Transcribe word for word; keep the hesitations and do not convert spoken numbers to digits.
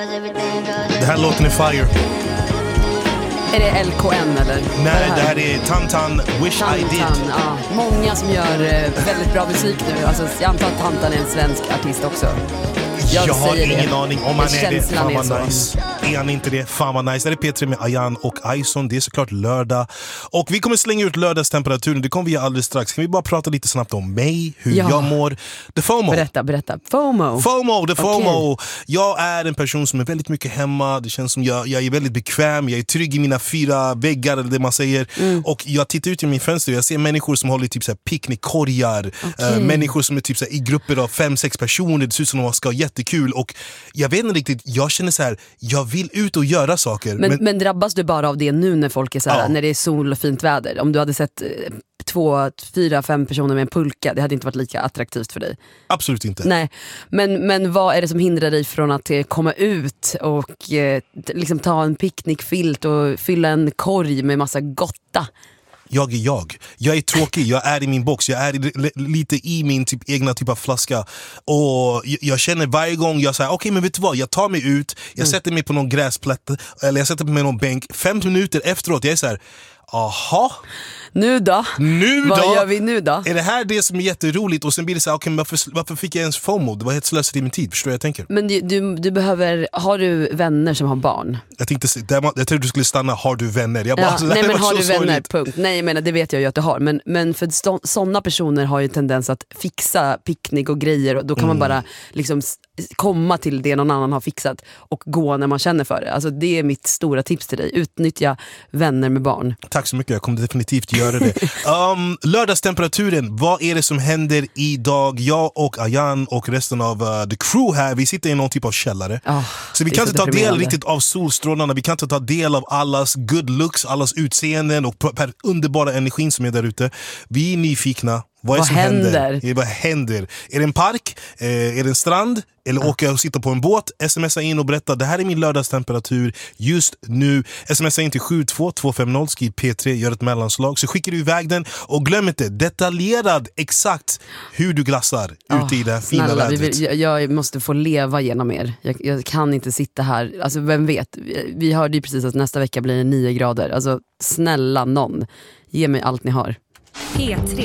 Det här låten är fire. Är det L K N eller? Nej, det här är Tantan, Wish Tantan, I Did. Ja. Många som gör eh, väldigt bra musik nu. Alltså, jag antar att Tantan är en svensk artist också. Jag, Jag har ingen det. aning om han är det. Känslan Fan är vad så. nice. Är han inte det? Fan vad nice. Det är P tre med Ayan och Ison. Det är såklart lördag. Och vi kommer slänga ut lördagstemperaturen. Det kommer vi göra alldeles strax. Kan vi bara prata lite snabbt om mig? Hur Ja. jag mår? The FOMO. Berätta, berätta. FOMO. FOMO, the FOMO. Okay. Jag är en person som är väldigt mycket hemma. Det känns som jag, jag är väldigt bekväm. Jag är trygg i mina fyra väggar, eller det man säger. Mm. Och jag tittar ut i min fönster och jag ser människor som håller typ så här picknickkorgar. Okay. Uh, människor som är typ så här i grupper av fem, sex personer. Det ser ut som de ska ha jättekul. Och jag vet inte riktigt, jag känner så här, jag vill ut och göra saker. Men, Men, men drabbas du bara av det nu när folk är så här, Ja. när det är sol och fint väder? Om du hade sett eh, två, fyra, fem personer med en pulka, det hade inte varit lika attraktivt för dig. absolut inte. Nej, men, men vad är det som hindrar dig från att eh, komma ut och eh, t- liksom ta en picknickfilt och fylla en korg med massa gotta? Jag är jag. Jag är tråkig, jag är i min box. Jag är i, lite i min typ, egna typ av flaska. Och jag, jag känner varje gång jag säger okej okay, men vet du vad, jag tar mig ut. Jag mm. sätter mig på någon gräsplätt. Eller jag sätter mig på någon bänk. Fem minuter efteråt, jag är så här. Aha. Nu då? Nu Vad då? gör vi nu då? Är det här det som är jätteroligt? Och sen blir det så här, okay, varför, varför fick jag ens FOMO? Det var helt slösigt i min tid, förstår jag, jag tänker. Men du, du, du behöver, har du vänner som har barn? Jag tänkte, jag tänkte du skulle stanna, har du vänner? Jag bara, Ja, alltså, nej men har du vänner, sorgligt. punkt. Nej jag menar, det vet jag ju att du har. Men, men för så, sådana personer har ju tendens att fixa picknick och grejer. Och då kan mm. man bara liksom komma till det någon annan har fixat och gå när man känner för det. Alltså det är mitt stora tips till dig. Utnyttja vänner med barn. Tack så mycket, jag kommer definitivt göra det. um, lördagstemperaturen, vad är det som händer idag? Jag och Ayan och resten av uh, the crew här, vi sitter i någon typ av källare. Oh, så vi kan inte ta del riktigt av solstrålarna, vi kan inte ta del av allas good looks, allas utseenden och per underbara energin som är där ute. Vi är nyfikna. Vad, är vad som händer? händer? Vad händer? Är det en park? Eh, är det en strand? Eller ja. åka och sitta på en båt? Smsa in och berätta. Det här är min lördagstemperatur just nu. Smsa in till sju två två fem noll, skriv P tre, gör ett mellanslag. Så skickar du iväg den. Och glöm inte, detaljerad exakt hur du glassar oh, ute i det här fina snälla, vädret. Vill, jag, jag måste få leva genom er. Jag, jag kan inte sitta här. Alltså vem vet? Vi, vi hörde ju precis att nästa vecka blir det nio grader. Alltså snälla någon. Ge mig allt ni har. P tre